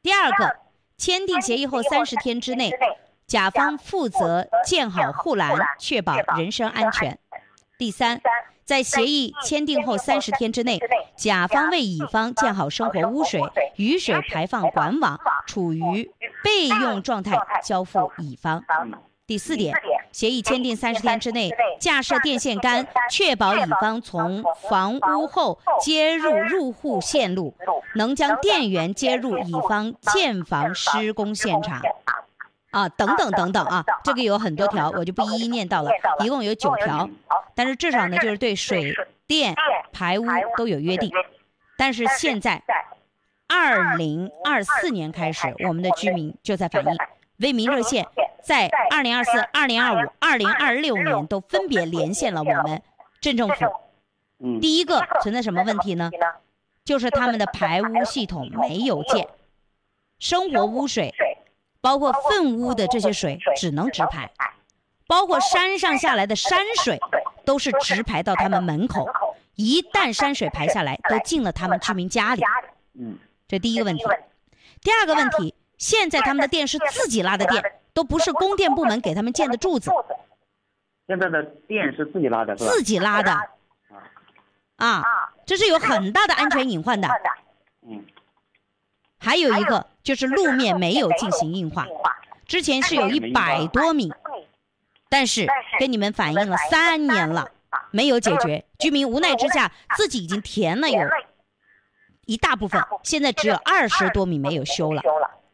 第二个，签订协议后30天之内，甲方负责建好护栏，确保人身安全。第三，在协议签订后30天之内，甲方为乙方建好生活污水、雨水排放管网，处于备用状态交付乙方。第4点，协议签订30天之内，架设电线杆，确保乙方从房屋后接入入户线路，能将电源接入乙方建房施工现场。等等等等啊，这个有很多条，我就不一一念到了，一共有9条。但是至少呢，就是对水电排污都有约定。但是现在2024年开始，我们的居民就在反映，为民热线在2024、2025、2026年都分别连线了我们镇政府。第一个存在什么问题呢？就是他们的排污系统没有建，生活污水包括粪污的这些水只能直排，包括山上下来的山水都是直排到他们门口，一旦山水排下来都进了他们居民家里。这第一个问题。第二个问题，现在他们的电是自己拉的电，都不是供电部门给他们建的柱子。 现在的电是自己拉的，是吧？ 自己拉的这是有很大的安全隐患的。还有一个就是路面没有进行硬化，之前是有100多米，但是跟你们反映了3年了，没有解决。居民无奈之下，自己已经填了有一大部分，现在只有20多米没有修了。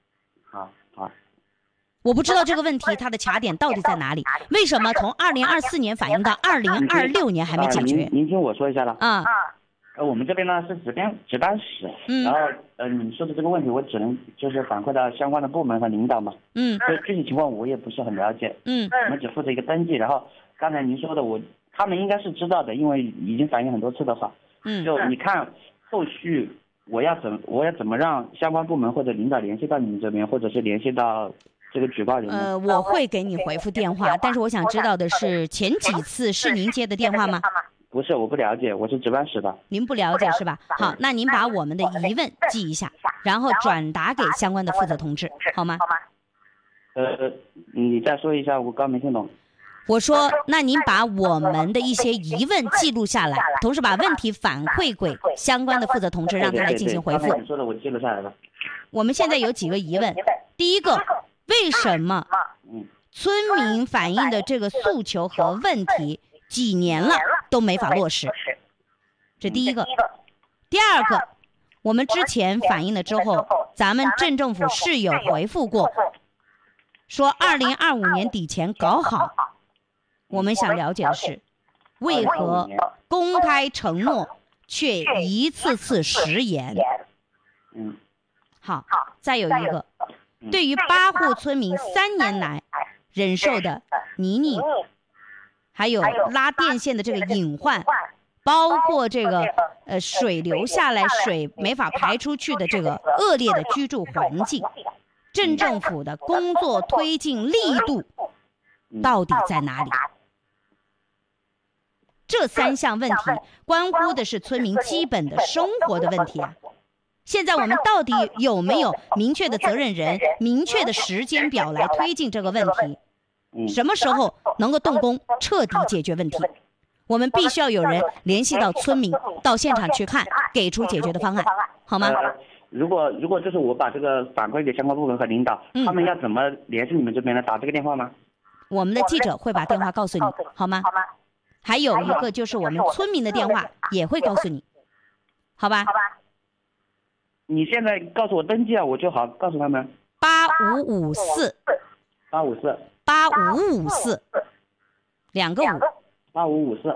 我不知道这个问题它的卡点到底在哪里？为什么从2024年反映到2026年还没解决？ 您听我说一下了。我们这边呢是值班室，然后你说的这个问题，我只能就是反馈到相关的部门和领导嘛。所以具体情况我也不是很了解。我们只负责一个登记。然后刚才您说的，他们应该是知道的，因为已经反映很多次的话。就你看后续我要怎么让相关部门或者领导联系到你们这边，或者是联系到这个举报人？ 我会给你回复电话，但是我想知道的是，前几次是您接的电话吗？ 不是，我不了解，我是值班室的。 您不了解是吧？好，那您把我们的疑问记一下，然后转达给相关的负责同志，好吗？ 你再说一下，我刚没听懂。 我说，那您把我们的一些疑问记录下来，同时把问题反馈给相关的负责同志，让他来进行回复。 你说的我记录下来了。 我们现在有几个疑问。第一个，为什么村民反映的这个诉求和问题几年了都没法落实？这第一个。第二个，我们之前反映了之后，咱们镇政府是有回复过，说2025年底前搞好。我们想了解的是，为何公开承诺却一次次食言？好，再有一个，对于8户村民3年来忍受的泥泞，还有拉电线的这个隐患，包括这个水流下来水没法排出去的这个恶劣的居住环境，镇政府的工作推进力度到底在哪里？这3项问题关乎的是村民基本的生活的问题啊。现在我们到底有没有明确的责任人、明确的时间表来推进这个问题？什么时候能够动工彻底解决问题？我们必须要有人联系到村民，到现场去看，给出解决的方案，好吗？ 如果就是我把这个反馈给相关部门和领导，他们要怎么联系你们这边呢？打这个电话吗？ 我们的记者会把电话告诉你，好吗？还有一个就是我们村民的电话也会告诉你，好吧？ 你现在告诉我登记啊，我就好告诉他们。 8554两个5 8554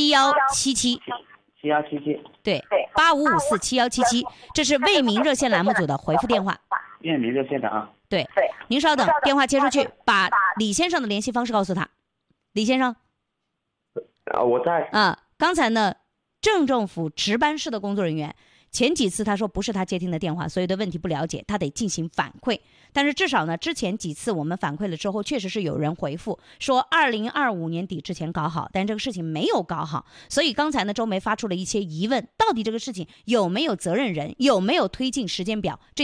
7177对85547177，这是为民热线栏目组的回复电话。 为民热线的啊。 对，您稍等，电话接出去，把李先生的联系方式告诉他。李先生。 我在。 刚才呢，镇政府值班室的工作人员前几次他说不是他接听的电话，所以对问题不了解，他得进行反馈。但是至少呢，之前几次我们反馈了之后，确实是有人回复说2025年底之前搞好，但这个事情没有搞好。所以刚才呢，周梅发出了一些疑问，到底这个事情有没有责任人，有没有推进时间表？